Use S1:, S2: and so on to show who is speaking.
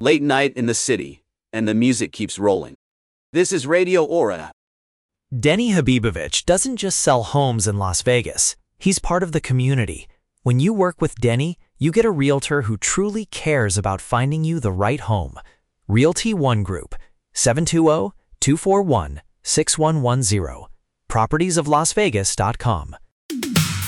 S1: Late night in the city, and the music keeps rolling. This is Radio Aura.
S2: Denny Habibovich doesn't just sell homes in Las Vegas. He's part of the community. When you work with Denny, you get a realtor who truly cares about finding you the right home. Realty One Group, 720-241-6110. propertiesoflasvegas.com.